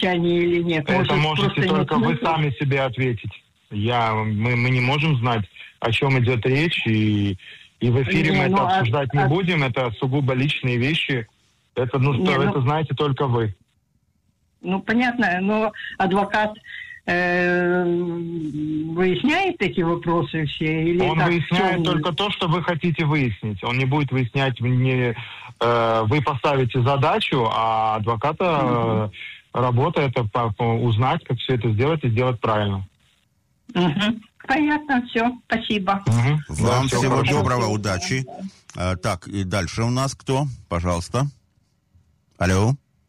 совещании или нет? Это можете только вы сами себе ответить. Мы не можем знать, о чем идет речь, и в эфире мы это обсуждать не будем. Это сугубо личные вещи. Это знаете только вы. Ну, понятно, но адвокат выясняет эти вопросы все? Или он выясняет только то, что вы хотите выяснить. Он не будет выяснять, вы поставите задачу, а адвоката работа это узнать, как все это сделать и сделать правильно. Понятно, все, спасибо. Вам всего доброго, удачи. Так, и дальше у нас кто? Пожалуйста. Алло.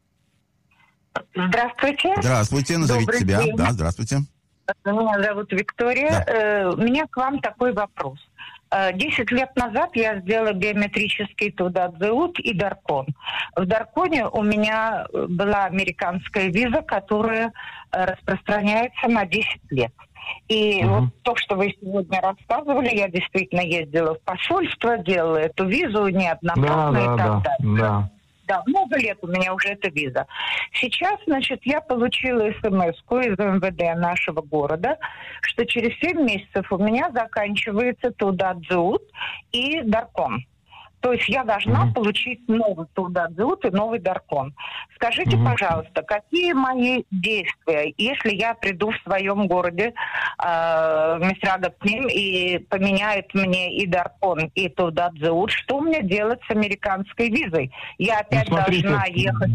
Здравствуйте. Здравствуйте, назовите Добрый себя. день. Да, здравствуйте. Меня зовут Виктория. Да. У меня к вам такой вопрос. 10 лет назад я сделала биометрический тудат-зеут и даркон. В дарконе у меня была американская виза, которая распространяется на 10 лет. И вот то, что вы сегодня рассказывали, я действительно ездила в посольство, делала эту визу неоднократно и так далее. Да, много лет у меня уже эта виза. Сейчас, значит, я получила смс-ку из МВД нашего города, что через 7 месяцев у меня заканчивается тудат-зеут и даркон. То есть я должна получить новый тудат-зеут и новый даркон. Скажите, пожалуйста, какие мои действия, если я приду в своем городе в Мисрагат к ним и поменяет мне и даркон, и тудат-зеут, что мне делать с американской визой? Я опять должна ехать...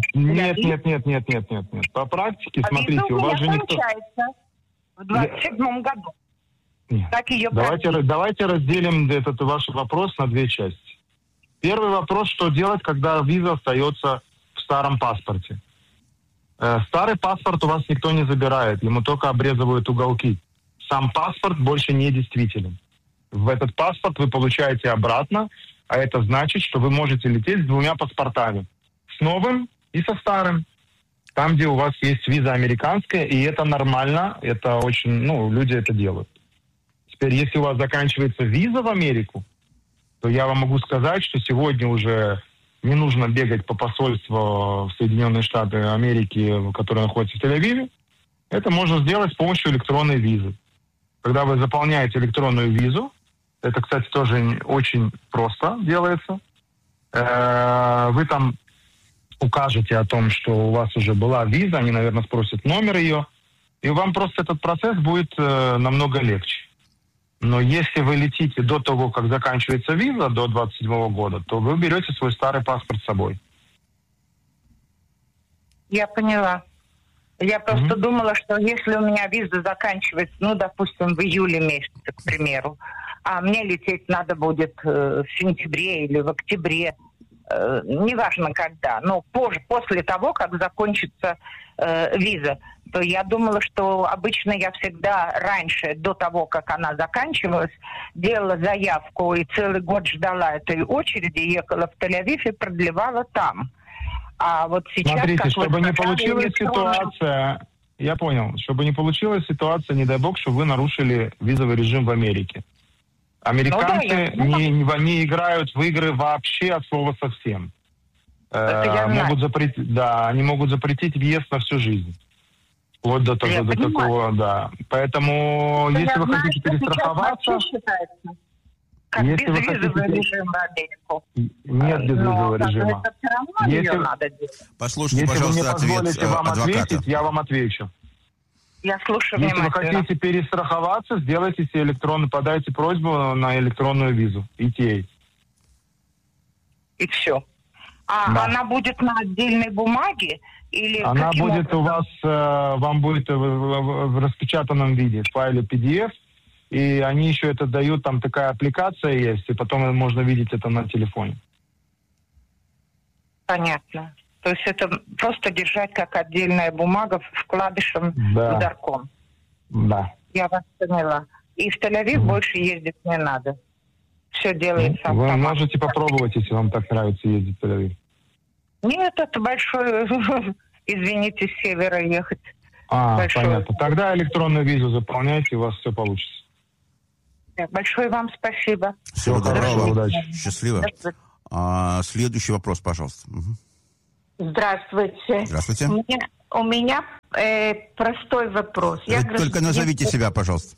Нет. По практике, смотрите, у вас же никто... в 27 году. Нет. Давайте разделим этот ваш вопрос на две части. Первый вопрос, что делать, когда виза остается в старом паспорте. Старый паспорт у вас никто не забирает, ему только обрезывают уголки. Сам паспорт больше не действителен. В этот паспорт вы получаете обратно, а это значит, что вы можете лететь с 2 паспортами. С новым и со старым. Там, где у вас есть виза американская, и это нормально, это очень, люди это делают. Теперь, если у вас заканчивается виза в Америку, то я вам могу сказать, что сегодня уже не нужно бегать по посольству в Соединенные Штаты Америки, которое находится в Тель-Авиве. Это можно сделать с помощью электронной визы. Когда вы заполняете электронную визу, это, кстати, тоже очень просто делается, вы там укажете о том, что у вас уже была виза, они, наверное, спросят номер ее, и вам просто этот процесс будет намного легче. Но если вы летите до того, как заканчивается виза, до 27 года, то вы берете свой старый паспорт с собой. Я поняла. Я просто думала, что если у меня виза заканчивается, допустим, в июле месяце, к примеру, а мне лететь надо будет в сентябре или в октябре, неважно когда, но позже, после того, как закончится виза, то я думала, что обычно я всегда раньше, до того, как она заканчивалась, делала заявку и целый год ждала этой очереди, ехала в Тель-Авив и продлевала там. А вот сейчас... Смотрите, чтобы не получилась ситуация... Я понял. Чтобы не получилась ситуация, не дай бог, что вы нарушили визовый режим в Америке. Американцы не играют в игры вообще от слова совсем. Они могут запретить въезд на всю жизнь. Вплоть до такого, да. Поэтому, если вы хотите перестраховаться... Как безвизовый режим в Америку. Нет безвизового режима. Это все равно ее надо делать. Послушайте, пожалуйста, ответ адвоката. Если вы не позволите вам ответить, я вам отвечу. Я слушаю Если внимательно. вы хотите перестраховаться, сделайте себе подайте просьбу на электронную визу, ETA. И все. А она будет на отдельной бумаге? Или она будет образом? У вас, вам будет в распечатанном виде, в файле PDF, и они еще это дают, там такая аппликация есть, и потом можно видеть это на телефоне. Понятно. То есть это просто держать как отдельная бумага вкладышем в даркон. Да. Я вас поняла. И в Тель-Авив больше ездить не надо. Все делается Вы автоматом. можете попробовать, если вам так нравится ездить в Тель-Авив. Нет, это большой, извините, с севера ехать. Большой. Понятно. Тогда электронную визу заполняйте, и у вас все получится. Большое вам спасибо. Всего доброго, удачи. Счастливо. Следующий вопрос, пожалуйста. Здравствуйте. Здравствуйте. У меня Простой вопрос. Только назовите себя, пожалуйста.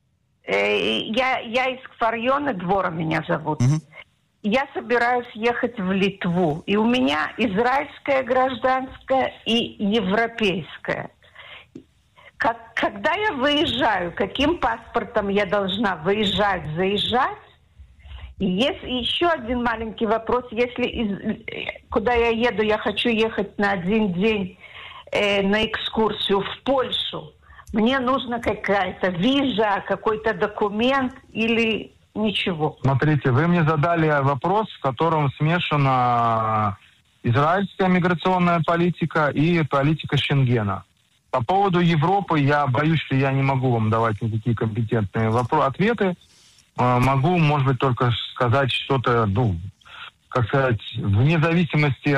Я из Кфар-Йона, Двора меня зовут. Угу. Я собираюсь ехать в Литву. И у меня израильское гражданское и европейское. Когда я выезжаю, каким паспортом я должна выезжать, заезжать? И есть еще один маленький вопрос. Если куда я еду, я хочу ехать на один день на экскурсию в Польшу. Мне нужна какая-то виза, какой-то документ или ничего? Смотрите, вы мне задали вопрос, в котором смешана израильская миграционная политика и политика Шенгена. По поводу Европы я боюсь, что я не могу вам давать никакие компетентные ответы. Могу, может быть, только сказать что-то, как сказать, вне зависимости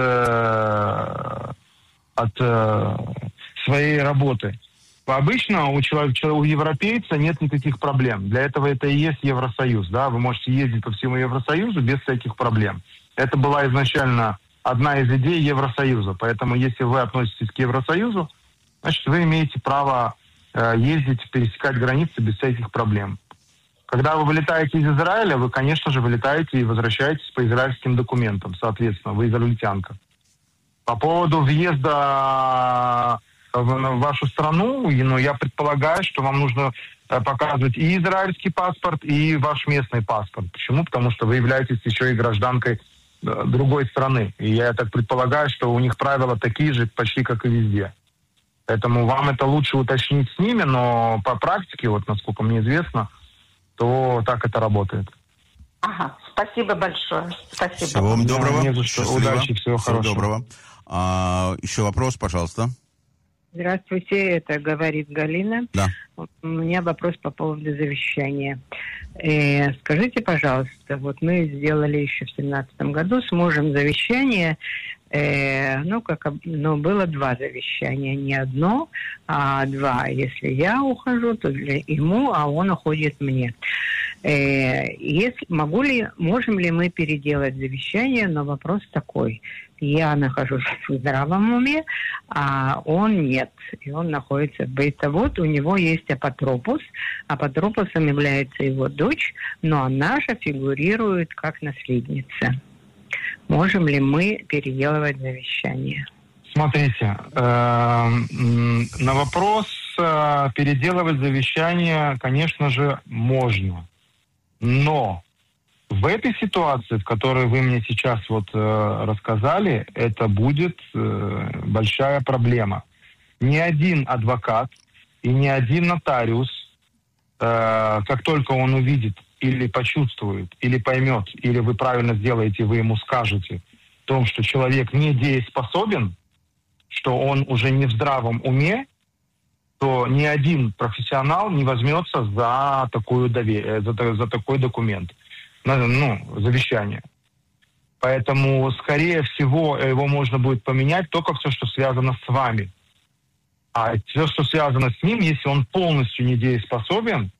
от своей работы. Обычно у европейца нет никаких проблем. Для этого это и есть Евросоюз. Да? Вы можете ездить по всему Евросоюзу без всяких проблем. Это была изначально одна из идей Евросоюза. Поэтому если вы относитесь к Евросоюзу, значит, вы имеете право ездить, пересекать границы без всяких проблем. Когда вы вылетаете из Израиля, вы, конечно же, вылетаете и возвращаетесь по израильским документам, соответственно, вы израильтянка. По поводу въезда в вашу страну, я предполагаю, что вам нужно показывать и израильский паспорт, и ваш местный паспорт. Почему? Потому что вы являетесь еще и гражданкой другой страны. И я так предполагаю, что у них правила такие же почти, как и везде. Поэтому вам это лучше уточнить с ними, но по практике, насколько мне известно, то так это работает. Ага, спасибо большое. Спасибо. Всего вам доброго. Удачи, всего хорошего. Доброго. Еще вопрос, пожалуйста. Здравствуйте, это говорит Галина. Да. У меня вопрос по поводу завещания. Скажите, пожалуйста, мы сделали еще в 2017 году с мужем завещание. Было 2 завещания. Не одно, а 2. Если я ухожу, то ему, а он уходит мне. Можем ли мы переделать завещание, но вопрос такой. Я нахожусь в здравом уме, а он нет. И он находится в бейтовод. У него есть апотропос. Апотропосом является его дочь, но она же фигурирует как наследница. Можем ли мы переделывать завещание? Смотрите, на вопрос переделывать завещание, конечно же, можно. Но в этой ситуации, в которой вы мне сейчас рассказали, это будет большая проблема. Ни один адвокат и ни один нотариус, как только он увидит или почувствует, или поймет, или вы правильно сделаете, вы ему скажете о том, что человек недееспособен, что он уже не в здравом уме, то ни один профессионал не возьмется за такой документ, завещание. Поэтому, скорее всего, его можно будет поменять только все, что связано с вами. А все, что связано с ним, если он полностью недееспособен,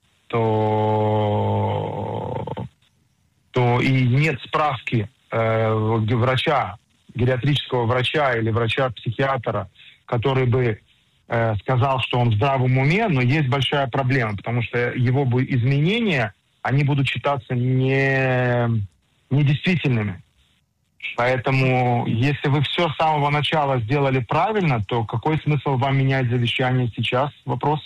то и нет справки врача, гериатрического врача или врача-психиатра, который бы сказал, что он в здравом уме, но есть большая проблема, потому что его изменения, они будут считаться недействительными. Поэтому, если вы все с самого начала сделали правильно, то какой смысл вам менять завещание сейчас? Вопрос.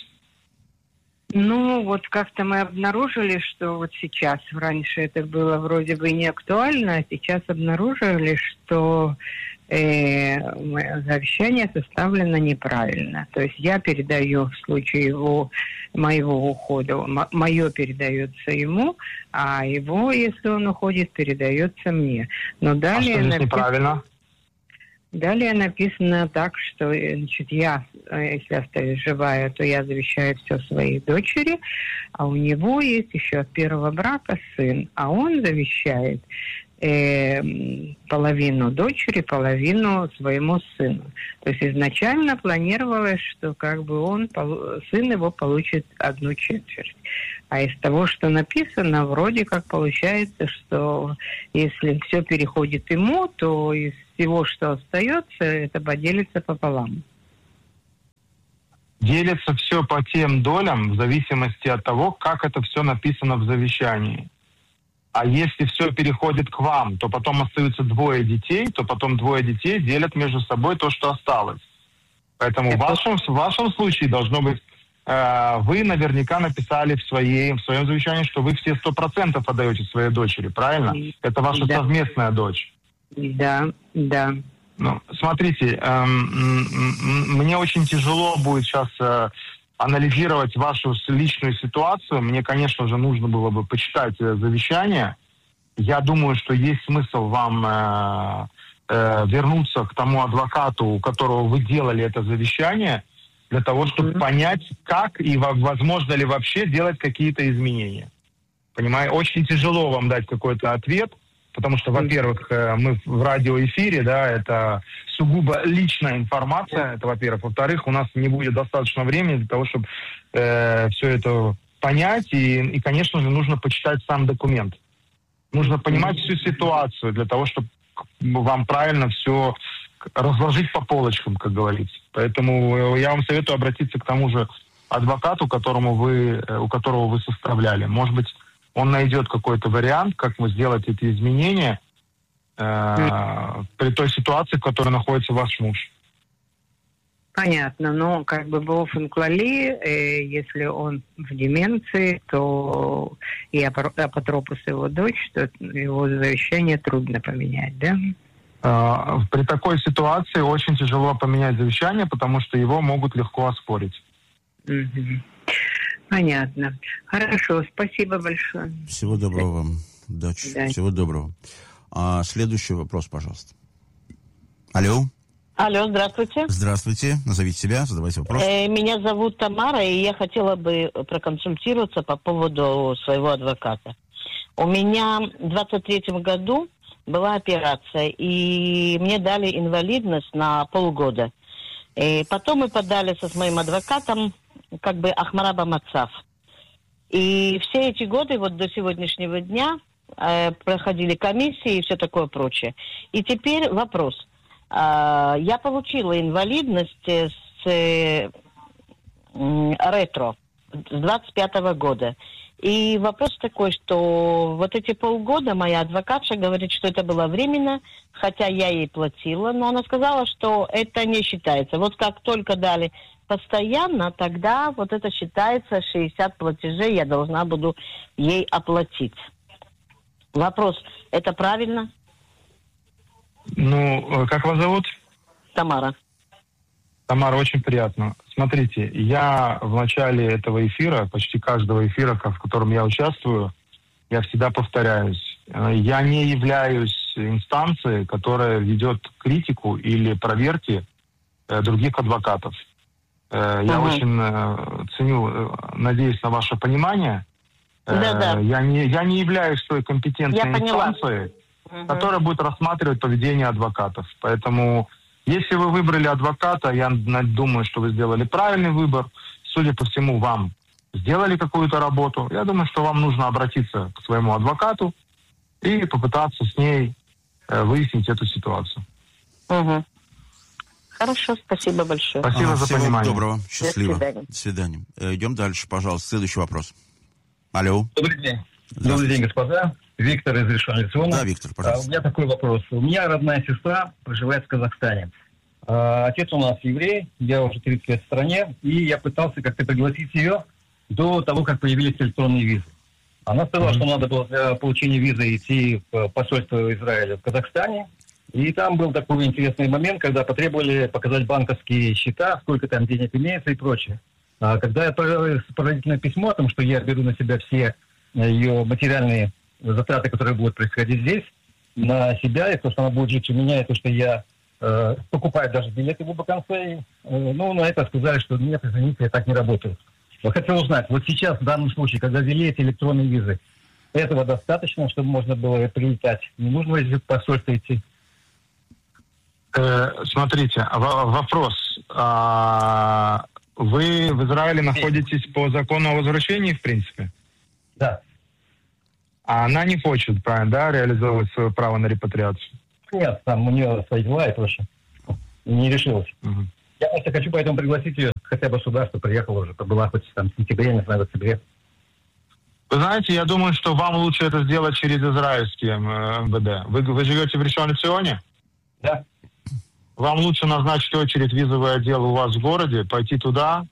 Как-то мы обнаружили, что сейчас, раньше это было вроде бы не актуально, а сейчас обнаружили, что завещание составлено неправильно. То есть я передаю в случае моего ухода, мое передается ему, а его, если он уходит, передается мне. Но далее что здесь неправильно? Далее написано так, что я, если остаюсь живая, то я завещаю все своей дочери, а у него есть еще от первого брака сын, а он завещает половину дочери, половину своему сыну. То есть изначально планировалось, что сын его получит 1/4. А из того, что написано, вроде как получается, что если все переходит ему, то из всего, что остается, это поделится пополам. делится все по тем долям в зависимости от того, как это все написано в завещании. А если все переходит к вам, то потом остаются 2 детей, то потом 2 детей делят между собой то, что осталось. Поэтому в вашем случае должно быть, вы наверняка написали в своем завещании, что вы все 100% отдаете своей дочери, правильно? Это ваша совместная дочь. Да. Ну, смотрите, мне очень тяжело будет сейчас анализировать вашу личную ситуацию. Мне, конечно же, нужно было бы почитать завещание. Я думаю, что есть смысл вам вернуться к тому адвокату, у которого вы делали это завещание, для того, чтобы понять, как и возможно ли вообще делать какие-то изменения. Понимаете? Очень тяжело вам дать какой-то ответ, потому что, во-первых, мы в радиоэфире, да, это сугубо личная информация, это, во-первых. Во-вторых, у нас не будет достаточно времени для того, чтобы все это понять, и, конечно же, нужно почитать сам документ. Нужно понимать всю ситуацию для того, чтобы вам правильно все разложить по полочкам, как говорится. Поэтому я вам советую обратиться к тому же адвокату, у которого вы составляли. Может быть, он найдет какой-то вариант, как сделать эти изменения при той ситуации, в которой находится ваш муж. Понятно, но как бы באופן כללי, если он в деменции, то и апотропус его дочь, то его завещание трудно поменять, да? При такой ситуации очень тяжело поменять завещание, потому что его могут легко оспорить. Понятно. Хорошо, спасибо большое. Всего доброго вам, дочь. Да. Всего доброго. Следующий вопрос, пожалуйста. Алло. Алло, здравствуйте. Здравствуйте. Назовите себя, задавайте вопрос. Меня зовут Тамара, и я хотела бы проконсультироваться по поводу своего адвоката. У меня в 23-м году была операция, и мне дали инвалидность на полгода. И потом мы подали с моим адвокатом как бы Ахмараба Мацав. И все эти годы, вот до сегодняшнего дня, проходили комиссии и все такое прочее. И теперь вопрос. Я получила инвалидность с ретро с 25-го года. И вопрос такой, что вот эти полгода моя адвокатша говорит, что это было временно, хотя я ей платила, но она сказала, что это не считается. Вот как только дали постоянно, тогда вот это считается 60 платежей, я должна буду ей оплатить. Вопрос, это правильно? Ну, как вас зовут? Тамара. Тамара, очень приятно. Смотрите, я в начале этого эфира, почти каждого эфира, в котором я участвую, я всегда повторяюсь. Я не являюсь инстанцией, которая ведет критику или проверки других адвокатов. Я очень ценю, надеюсь на ваше понимание. Да. Я не являюсь той компетентной инстанцией, которая будет рассматривать поведение адвокатов. Поэтому, если вы выбрали адвоката, я думаю, что вы сделали правильный выбор. Судя по всему, вам сделали какую-то работу. Я думаю, что вам нужно обратиться к своему адвокату и попытаться с ней выяснить эту ситуацию. Хорошо, спасибо большое. Спасибо за понимание. Всего доброго, счастливо. До свидания. Идем дальше, пожалуйста. Следующий вопрос. Алло. Добрый день. Добрый день, господа. Виктор из Решон-Ле-Циона. Да, Виктор, пожалуйста. У меня такой вопрос. У меня родная сестра проживает в Казахстане. Отец у нас еврей, я уже 30 лет в стране, и я пытался как-то пригласить ее до того, как появились электронные визы. Она сказала, что надо было для получения визы идти в посольство Израиля в Казахстане. И там был такой интересный момент, когда потребовали показать банковские счета, сколько там денег имеется и прочее. Когда я отправил сопроводительное письмо о том, что я беру на себя все ее материальные затраты, которые будут происходить здесь, на себя, и то, что она будет жить у меня, и то, что я покупаю даже билеты в Абакансе, на это сказали, что нет, извините, так не работает. Я хотел узнать, вот сейчас, в данном случае, когда ввели эти электронные визы, этого достаточно, чтобы можно было прилетать? Не нужно в посольство идти? Смотрите, вопрос. Вы в Израиле находитесь по закону о возвращении, в принципе? Да. А она не хочет, правильно, да, реализовывать свое право на репатриацию? Нет, там у нее свои дела и прочее. Не решилась. Я просто хочу поэтому пригласить ее хотя бы сюда, что приехал уже, побыла хоть там в сентябре, не знаю, в октябре. Вы знаете, я думаю, что вам лучше это сделать через израильские МВД. Вы живете в Ришон ле-Ционе? Да. Вам лучше назначить очередь в визовый отдел у вас в городе, пойти туда,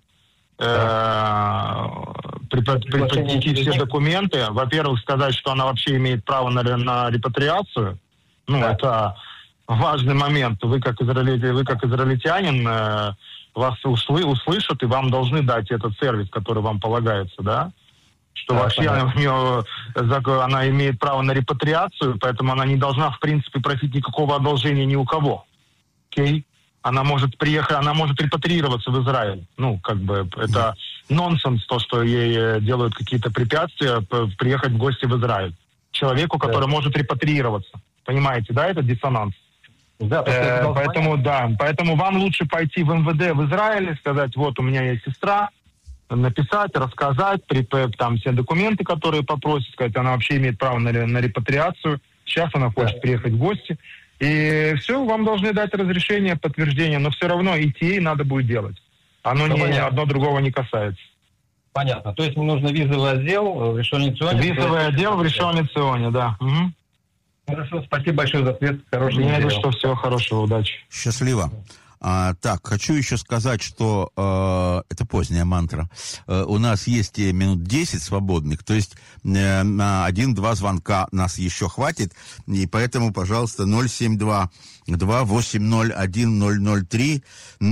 прийти все документы. Во-первых, сказать, что она вообще имеет право на репатриацию. Это важный момент. Вы как израильтянин, вас услышат и вам должны дать этот сервис, который вам полагается, да? Что вообще она имеет право на репатриацию, поэтому она не должна, в принципе, просить никакого одолжения ни у кого. Окей? Она может приехать, она может репатриироваться в Израиль. Это нонсенс, то, что ей делают какие-то препятствия приехать в гости в Израиль. Человеку, который может репатриироваться. Понимаете, да, это диссонанс. Да, поэтому вам лучше пойти в МВД в Израиле, сказать, вот у меня есть сестра, написать, рассказать, там все документы, которые попросят, сказать, она вообще имеет право на репатриацию, сейчас она хочет приехать в гости. И все, вам должны дать разрешение, подтверждение, но все равно идти надо будет делать. Оно одно другого не касается. Понятно. То есть мне нужно визовый отдел в Ришон ле-Ционе. Визовый отдел в Ришон ле-Ционе, да. Угу. Хорошо, спасибо большое за ответ. Хорошего дня. Что всего хорошего, удачи. Счастливо. Так, хочу еще сказать, что это поздняя мантра. У нас есть минут 10 свободных, то есть на 1-2 звонка нас еще хватит, и поэтому, пожалуйста, 072-280-1003,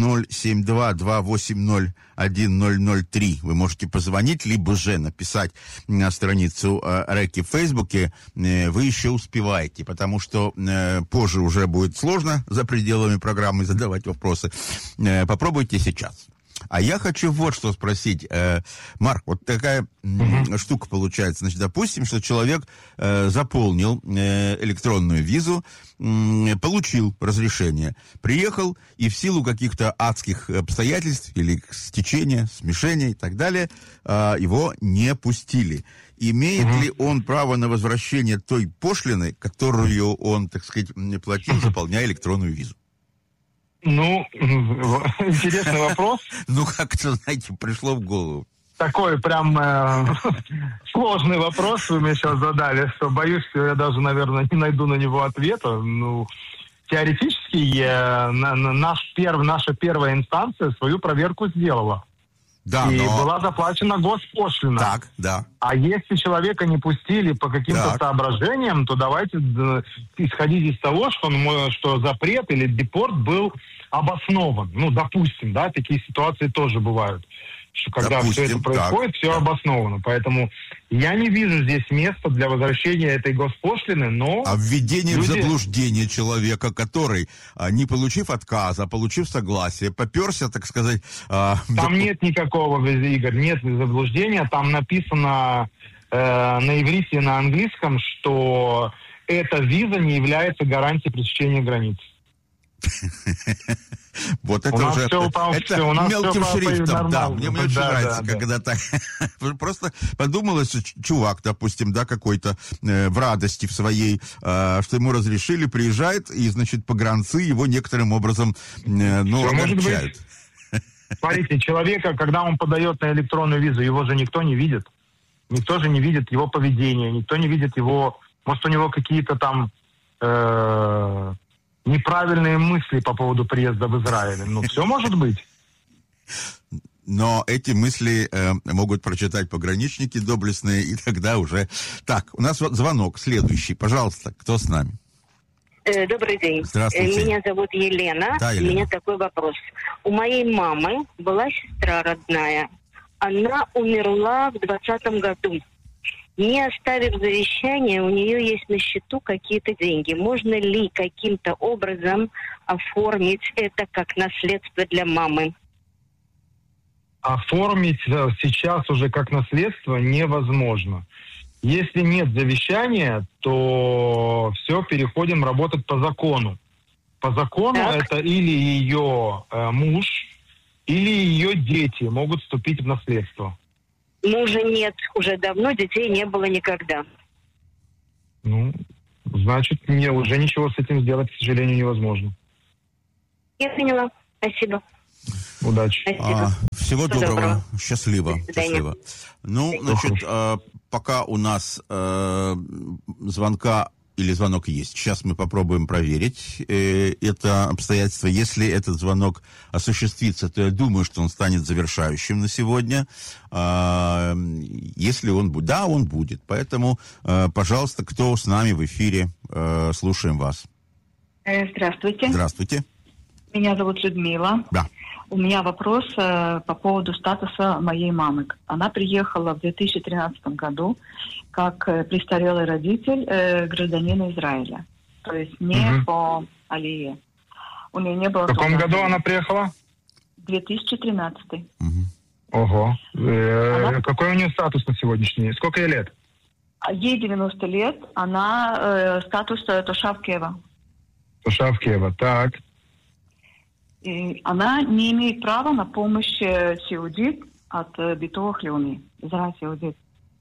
072-280-1003. Вы можете позвонить, либо же написать на страницу Реки в Фейсбуке. Вы еще успеваете, потому что позже уже будет сложно за пределами программы задавать вопросы. Попробуйте сейчас. А я хочу вот что спросить. Марк, вот такая штука получается. Значит, допустим, что человек заполнил электронную визу, получил разрешение, приехал, и в силу каких-то адских обстоятельств или стечения, смешения и так далее, его не пустили. Имеет ли он право на возвращение той пошлины, которую он, так сказать, платил, заполняя электронную визу? Интересный вопрос. Как-то, знаете, пришло в голову. Такой прям сложный вопрос вы мне сейчас задали, что боюсь, что я даже, наверное, не найду на него ответа. Теоретически наша первая инстанция свою проверку сделала. Да, была заплачена госпошлина. Так, да. А если человека не пустили по каким-то соображениям, то давайте исходить из того, что запрет или депорт был обоснован. Допустим, да, такие ситуации тоже бывают. Что когда все это происходит, все обосновано. Поэтому я не вижу здесь места для возвращения этой госпошлины, но... А введение в заблуждение человека, который, не получив отказа, получив согласие, поперся, так сказать... Там нет никакого, Игорь, нет заблуждения. Там написано на иврите и на английском, что эта виза не является гарантией пресечения границ. Вот это уже... Это мелким шрифтом, да. Мне очень нравится, когда так... Просто подумалось, чувак, допустим, да, какой-то в радости в своей, что ему разрешили, приезжает, и, значит, погранцы его некоторым образом, огорчают. Смотрите, человека, когда он подает на электронную визу, его же никто не видит. Никто же не видит его поведение, никто не видит его... Может, у него какие-то там... неправильные мысли по поводу приезда в Израиль. Все может быть. Но эти мысли могут прочитать пограничники доблестные, и тогда уже... Так, у нас вот звонок следующий. Пожалуйста, кто с нами? Добрый день. Здравствуйте. Меня зовут Елена. Да, Елена. У меня такой вопрос. У моей мамы была сестра родная. Она умерла в 2020 году. Не оставив завещание, у нее есть на счету какие-то деньги. Можно ли каким-то образом оформить это как наследство для мамы? Оформить сейчас уже как наследство невозможно. Если нет завещания, то все, переходим работать по закону. По закону это или ее муж, или ее дети могут вступить в наследство. Мужа нет уже давно, детей не было никогда. Значит, уже ничего с этим сделать, к сожалению, невозможно. Я поняла. Спасибо. Удачи. Спасибо. Всего доброго. Счастливо. Счастливо. Ну, значит, пока у нас звонок есть. Сейчас мы попробуем проверить это обстоятельство. Если этот звонок осуществится, то я думаю, что он станет завершающим на сегодня. Если он будет... Да, он будет. Поэтому, пожалуйста, кто с нами в эфире, слушаем вас. Здравствуйте. Здравствуйте. Меня зовут Людмила. Да. У меня вопрос по поводу статуса моей мамы. Она приехала в 2013 году как престарелый родитель гражданина Израиля. То есть не по алие. У нее не было... В каком году она приехала? 2013. Ого. Какой у нее статус на сегодняшний день? Сколько ей лет? Ей 90 лет. Она статус Тошав Кева. Тошав Кева, так. И она не имеет права на помощь сеудит от Битуах Леуми. Израиль сеудит.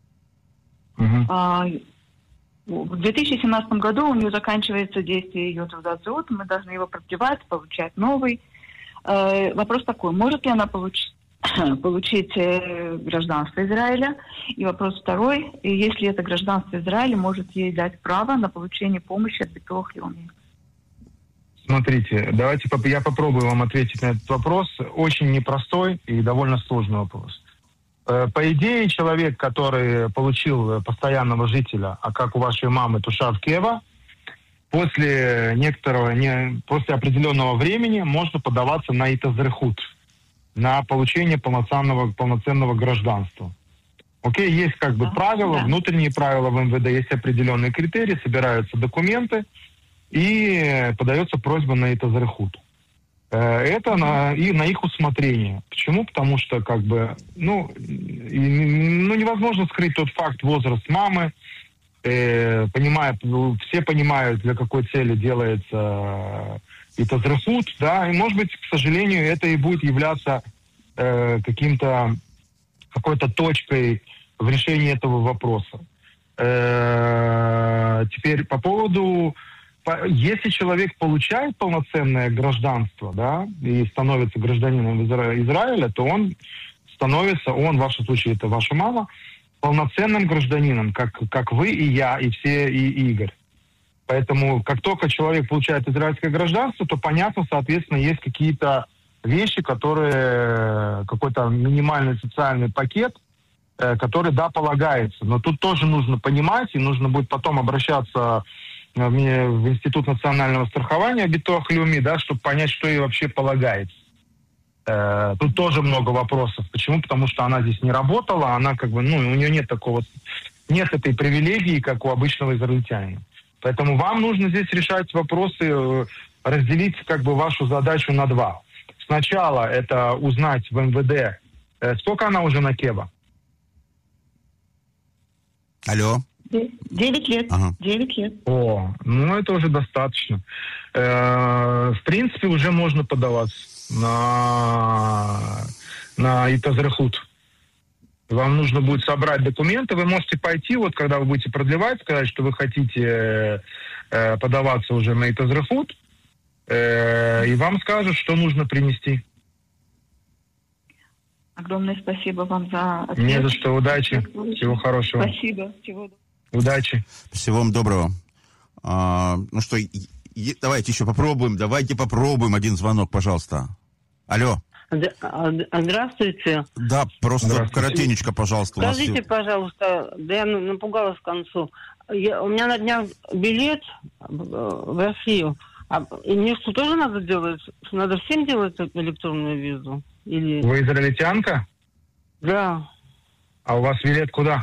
В 2017 году у нее заканчивается действие ее трудозот. Мы должны его продлевать, получать новый. Вопрос такой. Может ли она получить гражданство Израиля? И вопрос второй. Если это гражданство Израиля, может ей дать право на получение помощи от Битуах Леуми? Смотрите, давайте я попробую вам ответить на этот вопрос. Очень непростой и довольно сложный вопрос. По идее, человек, который получил постоянного жителя, а как у вашей мамы Тушав Кева, после определенного времени можно подаваться на итазрехут, на получение полноценного гражданства. Окей, есть как бы правила, внутренние правила в МВД, есть определенные критерии, собираются документы, и подается просьба на итазрехут. Это на их усмотрение. Почему? Потому что как бы, невозможно скрыть тот факт, возраст мамы, все понимают, для какой цели делается итазрехут, да, и, может быть, к сожалению, это и будет являться какой-то точкой в решении этого вопроса. Теперь по поводу... Если человек получает полноценное гражданство, да, и становится гражданином Израиля, то он становится, в вашем случае это ваша мама, полноценным гражданином, как вы и я, и все, и Игорь. Поэтому, как только человек получает израильское гражданство, то, понятно, соответственно, есть какие-то вещи, какой-то минимальный социальный пакет, который, да, полагается. Но тут тоже нужно понимать, и нужно будет потом обращаться в Институт национального страхования Битуах Леуми, да, чтобы понять, что ей вообще полагается. Тут тоже много вопросов. Почему? Потому что она здесь не работала, она как бы, у нее нет этой привилегии, как у обычного израильтянина. Поэтому вам нужно здесь решать вопросы, разделить как бы вашу задачу на два. Сначала это узнать в МВД, сколько она уже на Кева? Алло. 9 лет. 9 лет. Это уже достаточно. В принципе, уже можно подаваться на итазрехут. Вам нужно будет собрать документы. Вы можете пойти, когда вы будете продлевать, сказать, что вы хотите подаваться уже на итазрехут, и вам скажут, что нужно принести. Огромное спасибо вам за ответ. Не за что. Удачи. Всего хорошего. Спасибо. Всего доброго. Удачи. Всего вам доброго. Давайте еще попробуем. Давайте попробуем один звонок, пожалуйста. Алло. Здравствуйте. Да, просто коротенечко, пожалуйста. Скажите, пожалуйста, я напугалась к концу. У меня на днях билет в Россию. И мне что, тоже надо делать? Надо всем делать электронную визу? Или... Вы израильтянка? Да. А у вас билет куда?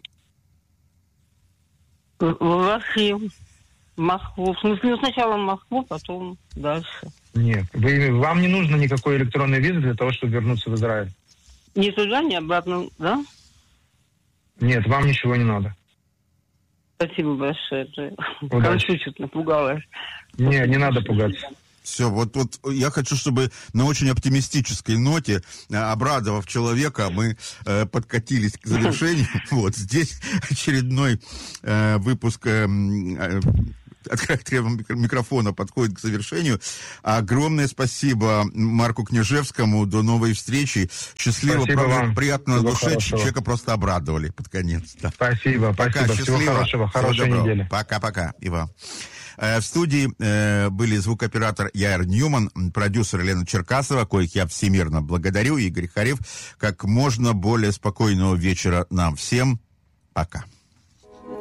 В Россию. В Москву. В смысле, сначала в Москву, потом дальше. Нет. Вам не нужно никакой электронной визы для того, чтобы вернуться в Израиль. Ни туда, ни обратно, да? Нет, вам ничего не надо. Спасибо большое. Удачи. Чуть напугалась. Не надо пугаться. Все, вот я хочу, чтобы на очень оптимистической ноте, обрадовав человека, мы подкатились к завершению. Вот здесь очередной выпуск микрофона подходит к завершению. Огромное спасибо Марку Княжевскому. До новой встречи. Счастливо, приятно на душе. Человека просто обрадовали под конец. Да. Спасибо. Пока, Всего счастливо. хорошего. Хорошей недели. Пока-пока. И вам. В студии были звукооператор Яир Ньюман, продюсер Елена Черкасова, коих я всемирно благодарю, Игорь Харев. Как можно более спокойного вечера нам всем. Пока.